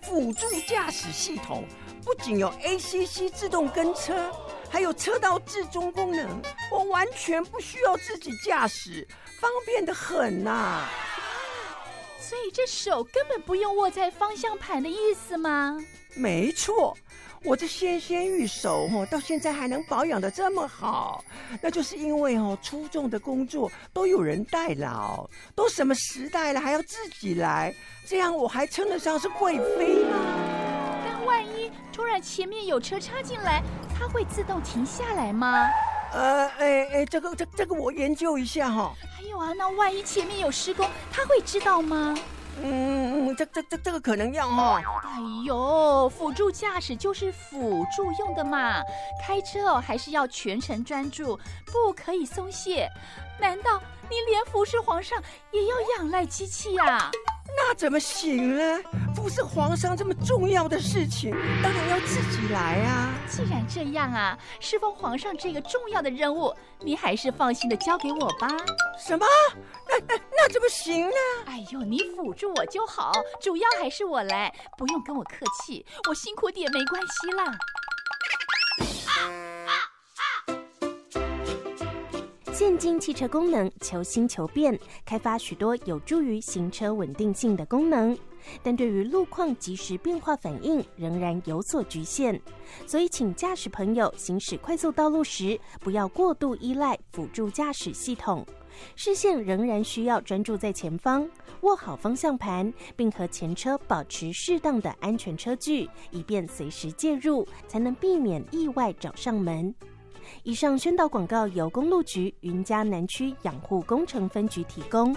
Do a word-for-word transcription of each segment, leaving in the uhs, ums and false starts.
辅助驾驶系统，不仅有 A C C 自动跟车，还有车道置中功能，我完全不需要自己驾驶，方便得很呐、啊。 所以这手根本不用握在方向盘的意思吗？ 没错，我这纤纤玉手到现在还能保养得这么好，那就是因为出众的工作都有人代劳，都什么时代了还要自己来，这样我还称得上是贵妃吗？ 但万一突然前面有车插进来，它会自动停下来吗？ 呃，哎哎，这个这这个我研究一下哈。 还有啊，那万一前面有施工，他会知道吗？ 嗯，这这这这个可能要哈。 哎呦，辅助驾驶就是辅助用的嘛，开车哦还是要全程专注，不可以松懈。难道你连服侍皇上也要仰赖机器呀？ 那怎么行呢？服侍皇上这么重要的事情，当然要自己来啊。 既然这样啊，侍奉皇上这个重要的任务，你还是放心的交给我吧。 什么？那那那怎么行呢？ 哎呦，你辅助我就好，主要还是我来，不用跟我客气，我辛苦点没关系啦。 现今汽车功能求新求变，开发许多有助于行车稳定性的功能，但对于路况及时变化反应仍然有所局限。所以请驾驶朋友行驶快速道路时，不要过度依赖辅助驾驶系统，视线仍然需要专注在前方，握好方向盘，并和前车保持适当的安全车距，以便随时介入，才能避免意外找上门。以上宣导广告由公路局云嘉南区养护工程分局提供。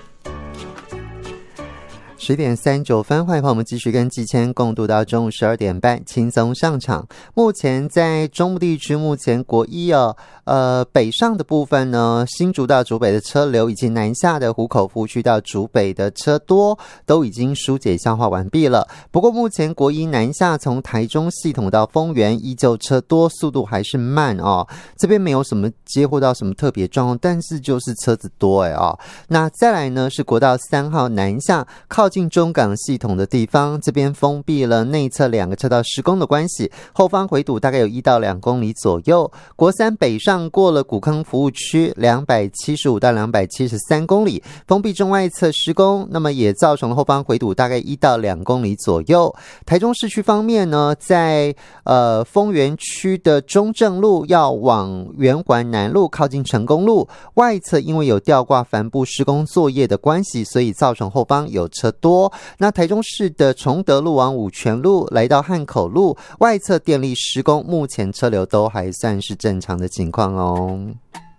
十点三九分，欢迎朋友们继续跟季谦共读到中午十二点半，轻松上场。目前在中部地区，目前国一哦，呃北上的部分呢，新竹到竹北的车流以及南下的湖口服务区到竹北的车多，都已经疏解消化完毕了。不过目前国一南下从台中系统到丰原依旧车多，速度还是慢哦。这边没有什么接获到什么特别状况，但是就是车子多哎哦。那再来呢是国道三号南下靠近中港系统的地方，这边封闭了内侧两个车道施工的关系，后方回堵大概有一到两公里左右。国三北上过了古坑服务区两百七十五到两百七十三公里，封闭中外侧施工，那么也造成了后方回堵大概一到两公里左右。台中市区方面呢，在呃丰原区的中正路要往圆环南路靠近成功路外侧，因为有吊挂帆布施工作业的关系，所以造成后方有车多。那台中市的崇德路往五权路来到汉口路外侧电力施工，目前车流都还算是正常的情况哦。